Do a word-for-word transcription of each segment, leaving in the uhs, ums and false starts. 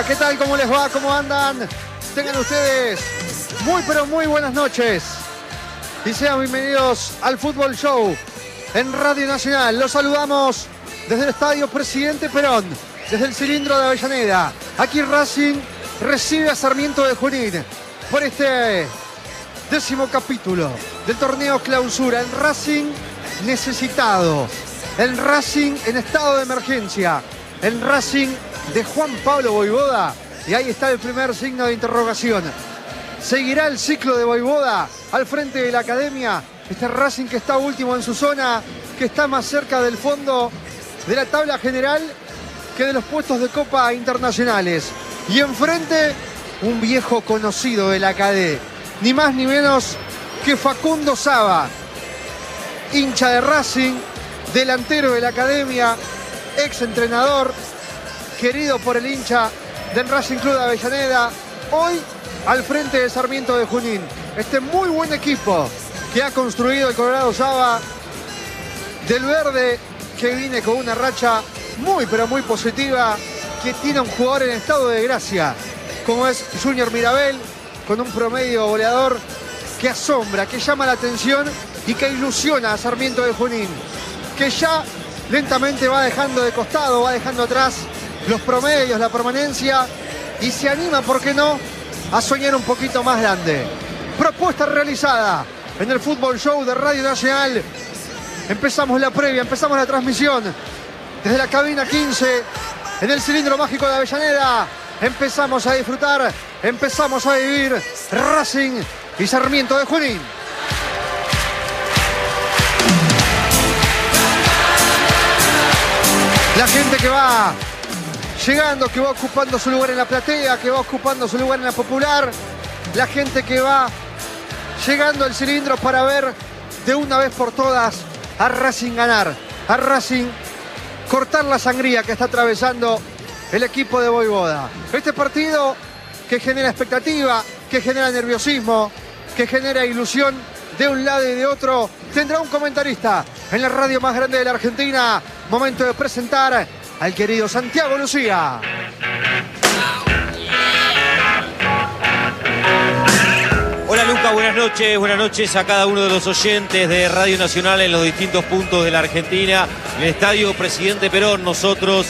¿qué tal? ¿Cómo les va? ¿Cómo andan? Tengan ustedes muy pero muy buenas noches. Y sean bienvenidos al Fútbol Show en Radio Nacional. Los saludamos desde el Estadio Presidente Perón, desde el cilindro de Avellaneda. Aquí Racing recibe a Sarmiento de Junín por este décimo capítulo del torneo Clausura. El Racing necesitado, el Racing en estado de emergencia, el Racing de Juan Pablo Vojvoda. Y ahí está el primer signo de interrogación. ¿Seguirá el ciclo de Vojvoda al frente de la academia? Este Racing que está último en su zona, que está más cerca del fondo de la tabla general que de los puestos de Copa internacionales. Y enfrente, un viejo conocido de la Acadé, ni más ni menos que Facundo Saba, hincha de Racing, delantero de la academia, ex entrenador, querido por el hincha del Racing Club de Avellaneda, hoy al frente de Sarmiento de Junín. Este muy buen equipo que ha construido el Colorado Saba, del verde, que viene con una racha muy pero muy positiva, que tiene un jugador en estado de gracia, como es Junior Mirabel, con un promedio goleador que asombra, que llama la atención y que ilusiona a Sarmiento de Junín, que ya lentamente va dejando de costado, va dejando atrás los promedios, la permanencia, y se anima, ¿por qué no?, a soñar un poquito más grande. Propuesta realizada en el Fútbol Show de Radio Nacional. Empezamos la previa, empezamos la transmisión desde la cabina quince en el cilindro mágico de Avellaneda. Empezamos a disfrutar, empezamos a vivir Racing y Sarmiento de Junín. La gente que va llegando, que va ocupando su lugar en la platea, que va ocupando su lugar en la popular. La gente que va llegando al cilindro para ver de una vez por todas a Racing ganar, a Racing cortar la sangría que está atravesando el equipo de Vojvoda. Este partido que genera expectativa, que genera nerviosismo, que genera ilusión de un lado y de otro, tendrá un comentarista en la radio más grande de la Argentina. Momento de presentar al querido Santiago Lucía. Hola Luca, buenas noches, buenas noches a cada uno de los oyentes de Radio Nacional en los distintos puntos de la Argentina, en el Estadio Presidente Perón, nosotros.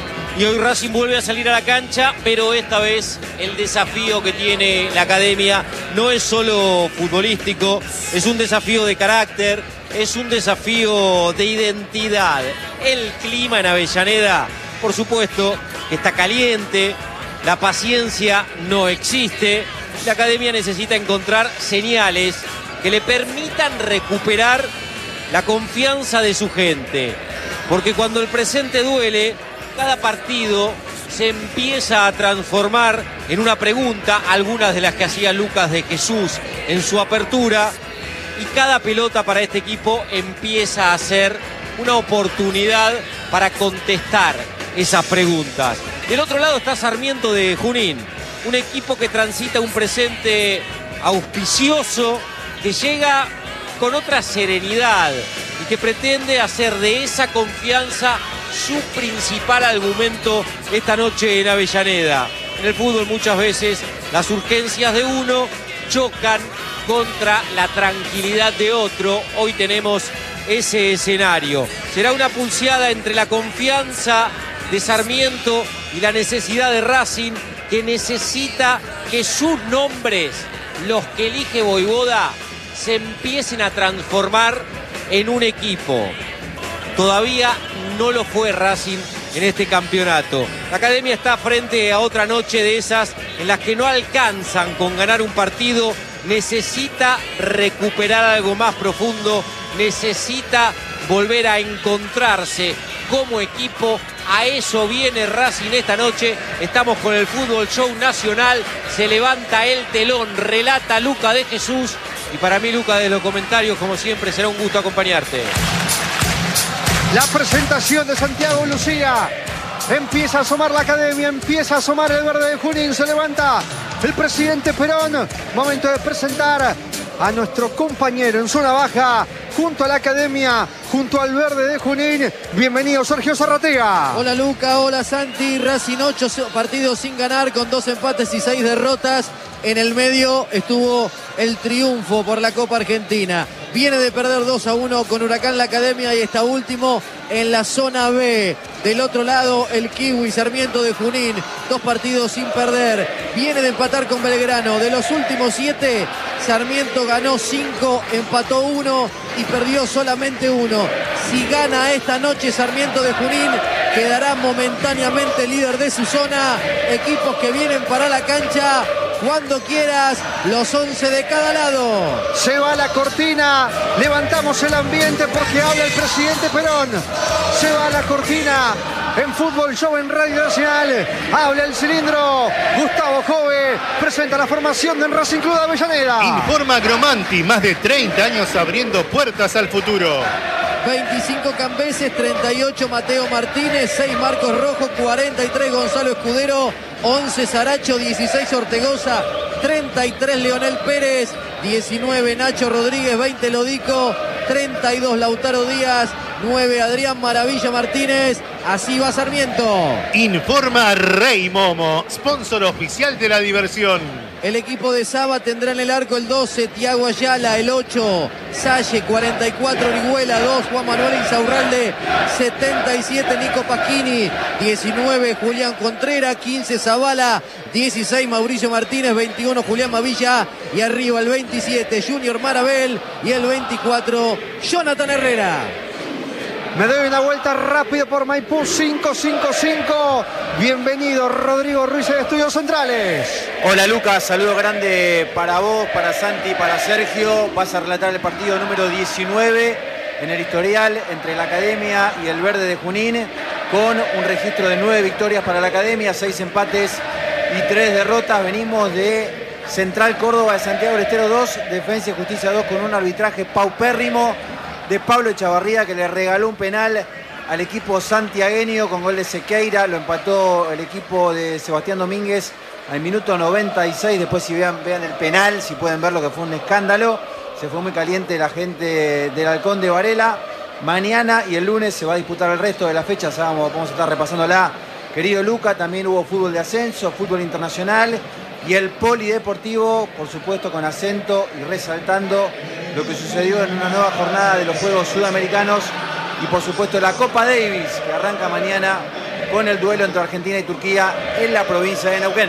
Y hoy Racing vuelve a salir a la cancha, pero esta vez el desafío que tiene la academia no es solo futbolístico, es un desafío de carácter, es un desafío de identidad. El clima en Avellaneda, por supuesto, que está caliente, la paciencia no existe. La academia necesita encontrar señales que le permitan recuperar la confianza de su gente. Porque cuando el presente duele, cada partido se empieza a transformar en una pregunta, algunas de las que hacía Lucas de Jesús en su apertura, y cada pelota para este equipo empieza a ser una oportunidad para contestar esas preguntas. Del otro lado está Sarmiento de Junín, un equipo que transita un presente auspicioso, que llega con otra serenidad y que pretende hacer de esa confianza su principal argumento esta noche en Avellaneda. En el fútbol muchas veces las urgencias de uno chocan contra la tranquilidad de otro. Hoy tenemos ese escenario. Será una pulseada entre la confianza de Sarmiento y la necesidad de Racing, que necesita que sus nombres, los que elige Vojvoda, se empiecen a transformar en un equipo. Todavía no lo fue Racing en este campeonato. La academia está frente a otra noche de esas en las que no alcanzan con ganar un partido. Necesita recuperar algo más profundo, necesita volver a encontrarse como equipo. A eso viene Racing esta noche. Estamos con el Fútbol Show Nacional. Se levanta el telón, relata Luca de Jesús. Y para mí, Luca, de los comentarios, como siempre, será un gusto acompañarte. La presentación de Santiago Lucía. Empieza a asomar la academia, empieza a asomar el verde de Junín. Se levanta el Presidente Perón. Momento de presentar a nuestro compañero en zona baja, junto a la academia, junto al verde de Junín. Bienvenido Sergio Zarratea. Hola Luca, hola Santi. Racing ocho partidos sin ganar con dos empates y seis derrotas. En el medio estuvo el triunfo por la Copa Argentina. Viene de perder dos a uno con Huracán la Academia y está último en la zona B. Del otro lado el Kiwi Sarmiento de Junín. Dos partidos sin perder. Viene de empatar con Belgrano. De los últimos siete, Sarmiento ganó cinco, empató uno y perdió solamente uno. Si gana esta noche Sarmiento de Junín, quedará momentáneamente líder de su zona. Equipos que vienen para la cancha cuando quieras, los once de cada lado. Se va la cortina, levantamos el ambiente porque habla el presidente Perón. Se va la cortina en Fútbol Show en Radio Nacional. Habla el cilindro. Gustavo Jove presenta la formación del Racing Club de Avellaneda. Informa Gromanti, más de treinta años abriendo puertas al futuro. veinticinco Cambeses, treinta y ocho Mateo Martínez, seis Marcos Rojo, cuarenta y tres Gonzalo Escudero, once Saracho, dieciséis Ortegoza, treinta y tres Leonel Pérez, diecinueve Nacho Rodríguez, veinte Lodico, treinta y dos Lautaro Díaz, nueve Adrián Maravilla Martínez. Así va Sarmiento. Informa Rey Momo, sponsor oficial de la diversión. El equipo de Saba tendrá en el arco el doce, Tiago Ayala, el ocho, Salle, cuarenta y cuatro, Orihuela, dos, Juan Manuel Insaurralde, setenta y siete, Nico Pasquini, diecinueve, Julián Contreras, quince, Zavala, dieciséis, Mauricio Martínez, veintiuno, Julián Mavilla y arriba el veintisiete, Junior Marabel y el veinticuatro, Jonathan Herrera. Me doy una vuelta rápido por Maipú cinco cinco cinco. Bienvenido Rodrigo Ruiz de Estudios Centrales. Hola Lucas, saludo grande para vos, para Santi, para Sergio. Vas a relatar el partido número diecinueve en el historial entre la Academia y el Verde de Junín, con un registro de nueve victorias para la Academia, seis empates y tres derrotas. Venimos de Central Córdoba de Santiago del Estero dos, Defensa y Justicia dos, con un arbitraje paupérrimo de Pablo Echavarría, que le regaló un penal al equipo santiagueño con gol de Sequeira. Lo empató el equipo de Sebastián Domínguez al minuto noventa y seis. Después, si vean, vean el penal, si pueden verlo, que fue un escándalo. Se fue muy caliente la gente del Halcón de Varela. Mañana y el lunes se va a disputar el resto de la fecha. Vamos, vamos a estar repasándola, querido Luca. También hubo fútbol de ascenso, fútbol internacional y el polideportivo, por supuesto, con acento y resaltando lo que sucedió en una nueva jornada de los Juegos Sudamericanos y por supuesto la Copa Davis, que arranca mañana con el duelo entre Argentina y Turquía en la provincia de Neuquén.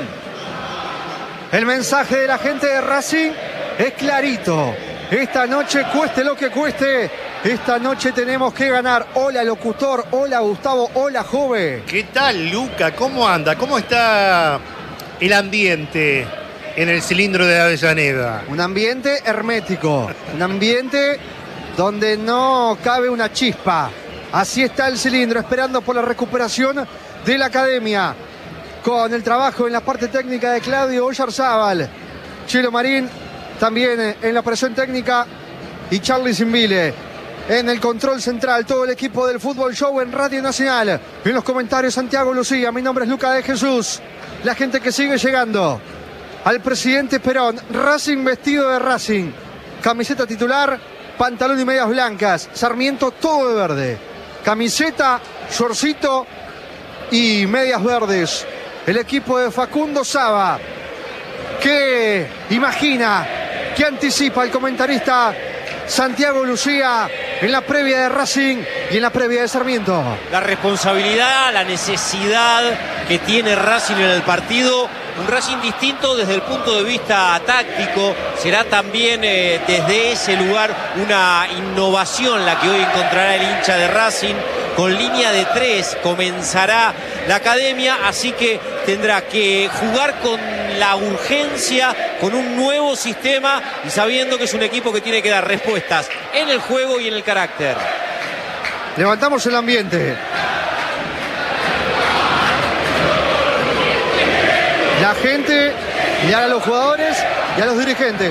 El mensaje de la gente de Racing es clarito. Esta noche, cueste lo que cueste, esta noche tenemos que ganar. Hola locutor, hola Gustavo, hola Jove. ¿Qué tal Luca? ¿Cómo anda? ¿Cómo está el ambiente en el cilindro de Avellaneda? Un ambiente hermético, un ambiente donde no cabe una chispa. Así está el cilindro, esperando por la recuperación de la Academia, con el trabajo en la parte técnica de Claudio Oyarzábal, Chelo Marín también en la operación técnica y Charly Zimbile en el control central. Todo el equipo del Fútbol Show en Radio Nacional. En los comentarios Santiago Lucía, mi nombre es Luca de Jesús. La gente que sigue llegando al presidente Perón. Racing vestido de Racing, camiseta titular, pantalón y medias blancas. Sarmiento todo de verde, camiseta, shortcito y medias verdes. El equipo de Facundo Saba, que imagina, que anticipa el comentarista Santiago Lucía en la previa de Racing y en la previa de Sarmiento. La responsabilidad, la necesidad que tiene Racing en el partido. Un Racing distinto desde el punto de vista táctico. Será también eh, desde ese lugar una innovación la que hoy encontrará el hincha de Racing. Con línea de tres comenzará la Academia, así que tendrá que jugar con la urgencia, con un nuevo sistema y sabiendo que es un equipo que tiene que dar respuestas en el juego y en el carácter. Levantamos el ambiente. La gente y a los jugadores y a los dirigentes.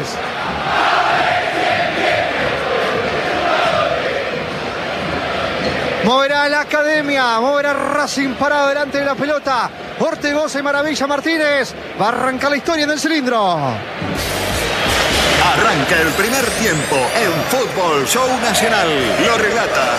Moverá la Academia, moverá Racing parado delante de la pelota. Ortegoza y Maravilla Martínez. Va a arrancar la historia en el cilindro. Arranca el primer tiempo en Fútbol Show Nacional. Lo relata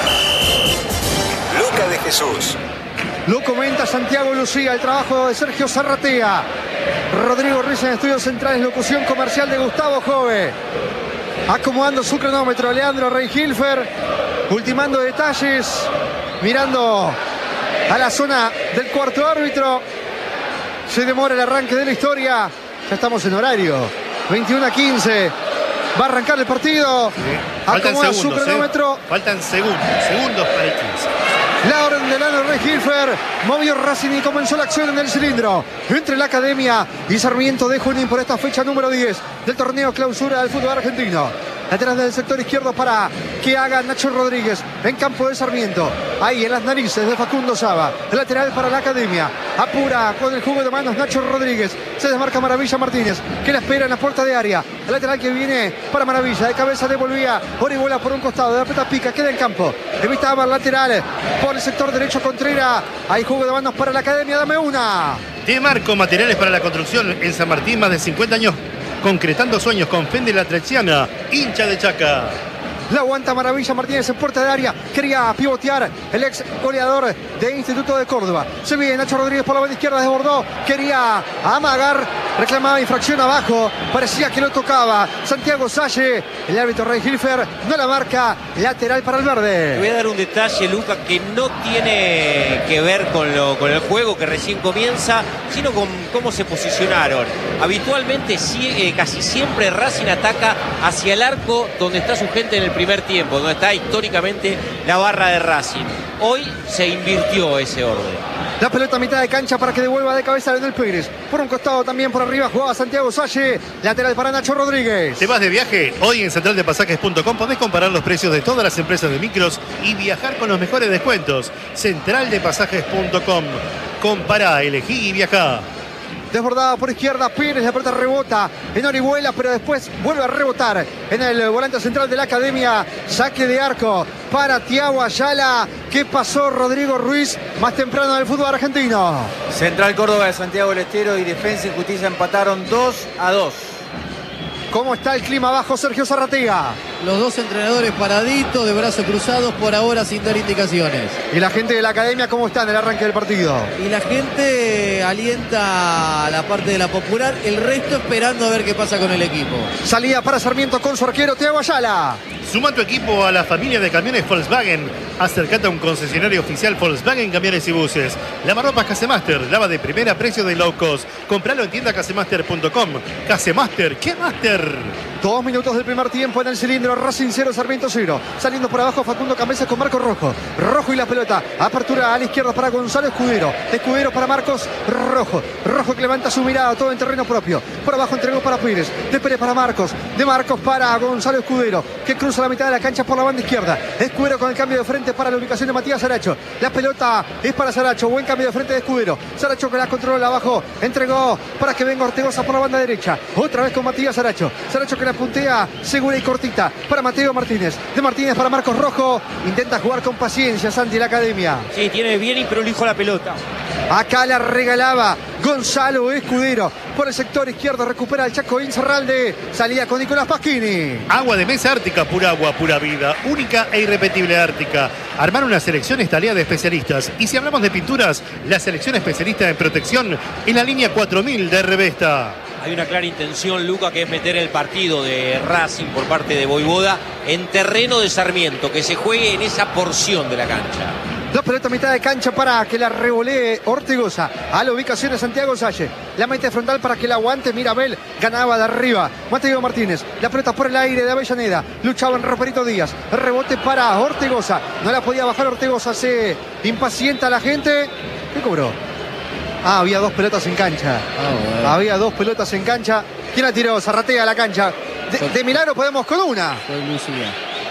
Luca de Jesús. Lo comenta Santiago Lucía, el trabajo de Sergio Zarratea. Rodrigo Ruiz en estudios centrales, locución comercial de Gustavo Jove. Acomodando su cronómetro, Leandro Reinhilfer, ultimando detalles, mirando a la zona del cuarto árbitro. Se demora el arranque de la historia. Ya estamos en horario. veintiuno a quince. Va a arrancar el partido. Sí. Faltan Acomoda segundos, su cronómetro. ¿eh? Faltan segundos. Segundos para el quince. La orden de Leandro Reinhilfer. Movió Racing y comenzó la acción en el cilindro entre la Academia y Sarmiento de Junín por esta fecha número diez del torneo clausura del fútbol argentino. Lateral del sector izquierdo para que haga Nacho Rodríguez en campo de Sarmiento. Ahí en las narices de Facundo Saba. El lateral para la Academia. Apura con el juego de manos Nacho Rodríguez. Se desmarca Maravilla Martínez, que la espera en la puerta de área. El lateral que viene para Maravilla. De cabeza devolvía Orihuela por un costado. De la pelota pica, queda en campo. Evitaba el lateral por el sector derecho Contreras. Hay juego de manos para la Academia. Dame una. De Marco, materiales para la construcción en San Martín, más de cincuenta años concretando sueños con Fende La Trechiana, hincha de Chaca. La aguanta Maravilla Martínez en puerta de área. Quería pivotear el ex goleador de Instituto de Córdoba. Se viene Nacho Rodríguez por la banda izquierda, desbordó. Quería amagar. Reclamaba infracción abajo. Parecía que lo tocaba Santiago Salle. El árbitro Reinhilfer no la marca. Lateral para el verde. Te voy a dar un detalle, Luca, que no tiene que ver con, lo, con el juego que recién comienza, sino con cómo se posicionaron. Habitualmente, sí, eh, casi siempre Racing ataca hacia el arco donde está su gente en el primer tiempo, donde está históricamente la barra de Racing. Hoy se invirtió ese orden. La pelota a mitad de cancha para que devuelva de cabeza a Leonel Pérez. Por un costado también por arriba jugaba Santiago Salle. Lateral para Nacho Rodríguez. ¿Te vas de viaje? Hoy en central de pasajes punto com podés comparar los precios de todas las empresas de micros y viajar con los mejores descuentos. central de pasajes punto com. Compará, elegí y viajá. Desbordada por izquierda, Pérez, la pelota rebota en Orihuela, pero después vuelve a rebotar en el volante central de la Academia. Saque de arco para Thiago Ayala. ¿Qué pasó Rodrigo Ruiz más temprano del fútbol argentino? Central Córdoba de Santiago del Estero y Defensa y Justicia empataron dos a dos. ¿Cómo está el clima abajo, Sergio Zarratea? Los dos entrenadores paraditos, de brazos cruzados, por ahora sin dar indicaciones. ¿Y la gente de la Academia cómo está en el arranque del partido? Y la gente alienta a la parte de la popular, el resto esperando a ver qué pasa con el equipo. Salida para Sarmiento con su arquero Thiago Ayala. Suma tu equipo a la familia de camiones Volkswagen. Acércate a un concesionario oficial Volkswagen Camiones y Buses. Lavarropas Casemaster, lava de primera, precio de low cost. Compralo en tienda casemaster punto com. Casemaster, ¿qué master? Dos minutos del primer tiempo en el cilindro. Racing cero, Sarmiento cero. Saliendo por abajo Facundo Cabezas con Marcos Rojo. Rojo y la pelota. Apertura a la izquierda para Gonzalo Escudero. Escudero para Marcos Rojo. Rojo que levanta su mirada todo en terreno propio. Por abajo entregó para Pérez. De Pérez para Marcos. De Marcos para Gonzalo Escudero, que cruza la mitad de la cancha por la banda izquierda. Escudero con el cambio de frente para la ubicación de Matías Saracho. La pelota es para Saracho. Buen cambio de frente de Escudero. Saracho que la controla abajo. Entregó para que venga Ortegoza por la banda derecha. Otra vez con Matías Saracho. Saracho que la puntea segura y cortita para Mateo Martínez. De Martínez para Marcos Rojo. Intenta jugar con paciencia Santi la Academia. Sí, tiene bien y prolijo la pelota. Acá la regalaba Gonzalo Escudero. Por el sector izquierdo recupera el Chaco Incerralde. Salía con Nicolás Pasquini. Agua de mesa Ártica, pura agua, pura vida. Única e irrepetible Ártica. Armar una selección es tarea de especialistas. Y si hablamos de pinturas, la selección especialista en protección en la línea cuatro mil de Revesta. Hay una clara intención, Luca, que es meter el partido de Racing por parte de Voivoda en terreno de Sarmiento, que se juegue en esa porción de la cancha. La pelota a mitad de cancha para que la revolee Ortegoza. A la ubicación de Santiago Salle. La mete frontal para que la aguante Mirabel. Ganaba de arriba Mateo Martínez. La pelota por el aire de Avellaneda. Luchaba en Roperito Díaz. Rebote para Ortegoza. No la podía bajar Ortegoza. Se impacienta la gente. ¿Qué cobró? Ah, había dos pelotas en cancha. Oh, bueno. Había dos pelotas en cancha. ¿Quién la tiró? Zarratea a la cancha. De, de milagro podemos con una. Fue Lucía.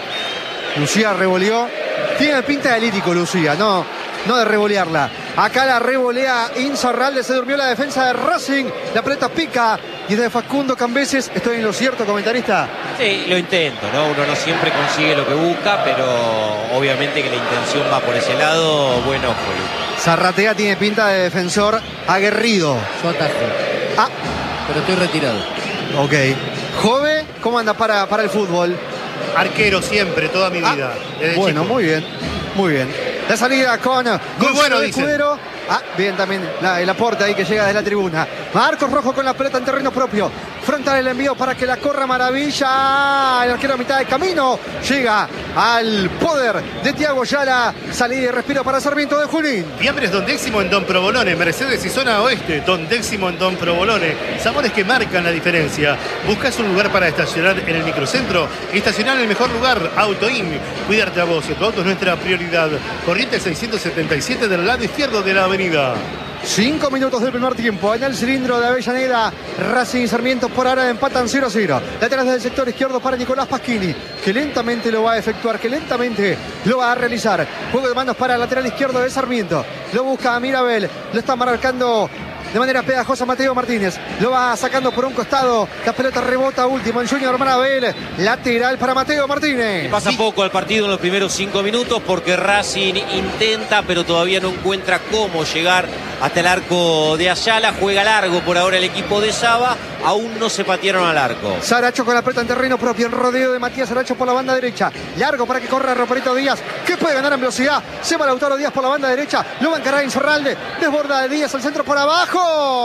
Lucía revoleó. Tiene pinta de lírico Lucía, no, no de revolearla. Acá la revolea Insaurralde, se durmió la defensa de Racing. La pelota pica y es de Facundo Cambeses. ¿Estoy en lo cierto, comentarista? Sí, lo intento, ¿no? Uno no siempre consigue lo que busca, pero obviamente que la intención va por ese lado. Bueno, fue. Zarratea tiene pinta de defensor aguerrido. Yo atajo. Ah. Pero estoy retirado. Ok. Jove. ¿cómo anda para, para el fútbol? Arquero siempre, toda mi vida. Ah, bueno, chico. muy bien, muy bien. La salida con Muy bueno, de dicen. Escudero. Ah, bien también la, el aporte ahí que llega desde la tribuna. Marcos Rojo con la pelota en terreno propio. Frontal el envío para que la corra Maravilla. El arquero a mitad de camino. Llega al poder de Thiago Yala. Salida y respiro para Sarmiento de Junín. Fiambres Don Décimo en Don Provolone, Mercedes y zona oeste, Don Décimo en Don Provolone. Sabores que marcan la diferencia. ¿Buscas un lugar para estacionar en el microcentro? Estacionar en el mejor lugar, AutoIn. Cuidarte a vos y tu auto es nuestra prioridad. Corriente seiscientos setenta y siete del lado izquierdo de la avenida. Cinco minutos del primer tiempo. En el cilindro de Avellaneda, Racing y Sarmiento por ahora empatan cero a cero. Lateral del sector izquierdo para Nicolás Pasquini, que lentamente lo va a efectuar, que lentamente lo va a realizar. Juego de manos para el lateral izquierdo de Sarmiento. Lo busca a Mirabel. Lo está marcando de manera pegajosa Mateo Martínez. Lo va sacando por un costado. La pelota rebota último en Junior Mirabel. Lateral para Mateo Martínez. Pasa poco al partido en los primeros cinco minutos porque Racing intenta, pero todavía no encuentra cómo llegar hasta el arco de Ayala. Juega largo por ahora el equipo de Saba. Aún no se patearon al arco. Saracho con la pelota en terreno propio. En rodeo de Matías Saracho por la banda derecha. Largo para que corra Roperito Díaz, que puede ganar en velocidad. Se va Lautaro Díaz por la banda derecha. Lo va a encarar Insaurralde. Desborda de Díaz al centro por abajo.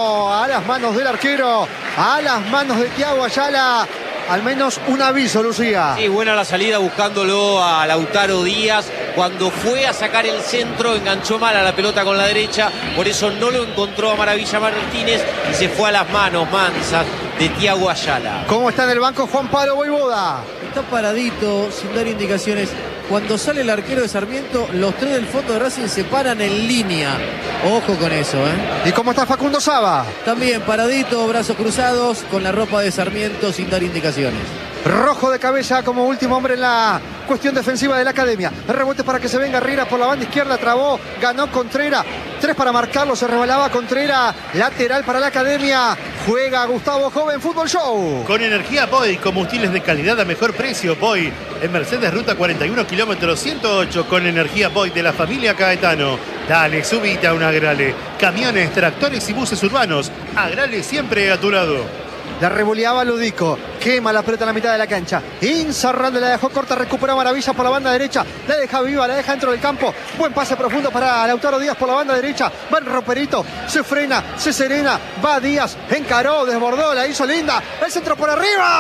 A las manos del arquero. A las manos de Thiago Ayala. Al menos un aviso, Lucía. Sí, buena la salida buscándolo a Lautaro Díaz. Cuando fue a sacar el centro, enganchó mal a la pelota con la derecha. Por eso no lo encontró a Maravilla Martínez y se fue a las manos mansas de Thiago Ayala. ¿Cómo está en el banco Juan Pablo Voivoda? Está paradito, sin dar indicaciones. Cuando sale el arquero de Sarmiento, los tres del fondo de Racing se paran en línea. Ojo con eso, ¿eh? ¿Y cómo está Facundo Saba? También paradito, brazos cruzados, con la ropa de Sarmiento sin dar indicaciones. Rojo de cabeza como último hombre en la cuestión defensiva de la academia. El rebote para que se venga Riera por la banda izquierda. Trabó, ganó Contreras. Tres para marcarlo, se rebalaba Contreras. Lateral para la academia. Juega Gustavo Joven Fútbol Show. Con energía Boy, combustibles de calidad a mejor precio. Boy, en Mercedes Ruta cuarenta y uno kilómetros ciento ocho, con energía Boy de la familia Caetano. Dale, subite a un Agrale. Camiones, tractores y buses urbanos. Agrale siempre a tu lado. La revoleaba Ludico. Quema la pelota en la mitad de la cancha. Insaurralde la dejó corta. Recupera Maravilla por la banda derecha. La deja viva, la deja dentro del campo. Buen pase profundo para Lautaro Díaz por la banda derecha. Va el Roperito. Se frena, se serena. Va Díaz. Encaró, desbordó, la hizo linda. El centro por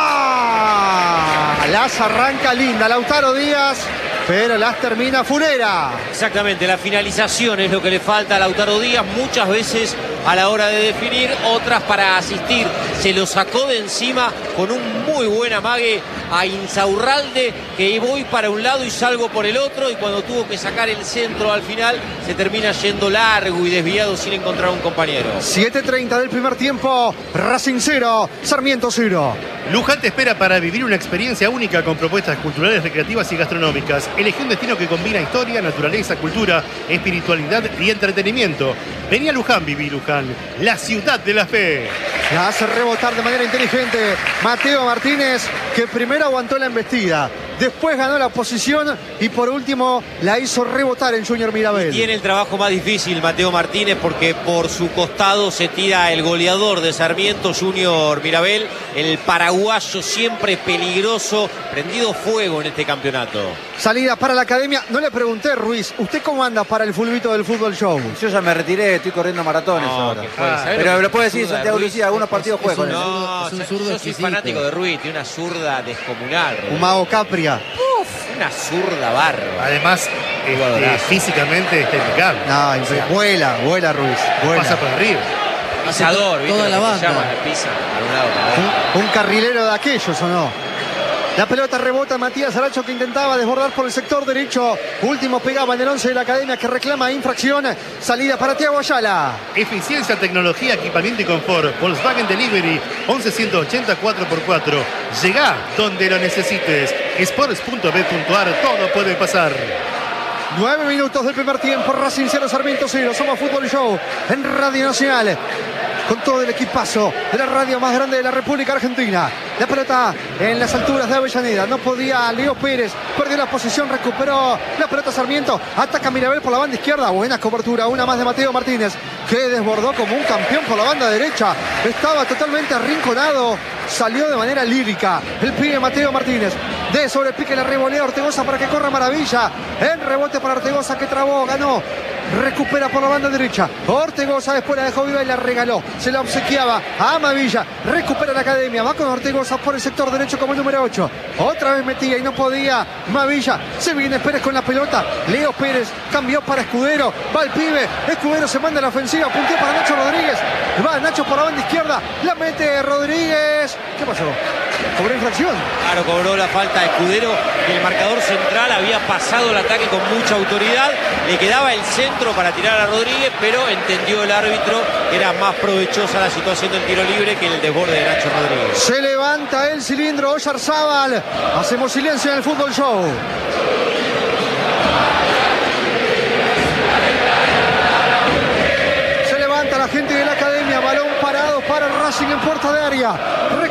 arriba. Las arranca linda Lautaro Díaz, pero las termina Funera. Exactamente, la finalización es lo que le falta a Lautaro Díaz. Muchas veces a la hora de definir, otras para asistir. Se lo sacó de encima con un muy buen amague a Insaurralde, que voy para un lado y salgo por el otro, y cuando tuvo que sacar el centro al final se termina yendo largo y desviado sin encontrar un compañero. siete treinta del primer tiempo. Racing cero, Sarmiento cero. Luján te espera para vivir una experiencia única con propuestas culturales, recreativas y gastronómicas. Elegí un destino que combina historia, naturaleza, cultura, espiritualidad y entretenimiento. Vení a Luján, viví Luján, la ciudad de la fe. La hace rebotar de manera inteligente Mateo Martínez, que primero aguantó la embestida, después ganó la posición y por último la hizo rebotar en Junior Mirabel. Tiene el trabajo más difícil Mateo Martínez, porque por su costado se tira el goleador de Sarmiento, Junior Mirabel, el paraguayo siempre peligroso, prendido fuego en este campeonato. Salida para la academia. No le pregunté, Ruiz, ¿usted cómo anda para el fulbito del Fútbol Show? Yo ya me retiré, estoy corriendo maratones No, ahora. que puede Ah, ser. pero Lo lo que puede es decir zurda, Santiago Ruiz. Lucía, algunos partidos es juega un- con él. No, Es un yo- zurdo yo soy exquisito. fanático de Ruiz, tiene una zurda descomunal. Ruiz. Humao Capria. Una zurda bárbara. Además, este, Jugadorazo. físicamente está impecable. No, impe- vuela, vuela Ruiz. Vuela. Pasa por arriba. Pisador, ¿viste? Toda lo la que se banda. llama, pisa para un lado, para otro. Un, un carrilero de aquellos, ¿o no? La pelota rebota Matías Aracho, que intentaba desbordar por el sector derecho. Último pegaba en el once de la academia, que reclama infracción. Salida para Thiago Ayala. Eficiencia, tecnología, equipamiento y confort. Volkswagen Delivery once ciento ochenta cuatro por cuatro. Llegá donde lo necesites. Sports punto b punto a r. Todo puede pasar. Nueve minutos del primer tiempo. Racing cero, Sarmiento cero. Somos Fútbol Show en Radio Nacional, con todo el equipazo de la radio más grande de la República Argentina. La pelota en las alturas de Avellaneda. No podía Leo Pérez. Perdió la posición, recuperó la pelota Sarmiento. Ataca Mirabel por la banda izquierda. Buena cobertura. Una más de Mateo Martínez, que desbordó como un campeón por la banda derecha. Estaba totalmente arrinconado Salió de manera lírica el pibe Mateo Martínez. De sobre pique la revolea Ortegoza para que corra Maravilla. El rebote para Ortegoza que trabó, ganó. Recupera por la banda derecha. Ortegoza después la dejó viva y la regaló. Se la obsequiaba a Mavilla. Recupera la academia. Va con Ortegoza por el sector derecho como el número ocho. Otra vez metía y no podía. Mavilla. Se viene Pérez con la pelota. Leo Pérez cambió para Escudero. Va el pibe. Escudero se manda a la ofensiva. Puntea para Nacho Rodríguez. Va Nacho por la banda izquierda. La mete Rodríguez. ¿Qué pasó? Cobró infracción. Claro, cobró la falta de Escudero. El marcador central había pasado el ataque con mucha autoridad. Le quedaba el centro para tirar a Rodríguez, pero entendió el árbitro que era más provechosa la situación del tiro libre que el desborde de Nacho Rodríguez. Se levanta el cilindro Oyarzábal. Hacemos silencio en el Fútbol Show. Se levanta la gente de la academia. Balón parado para Racing en puerta de área.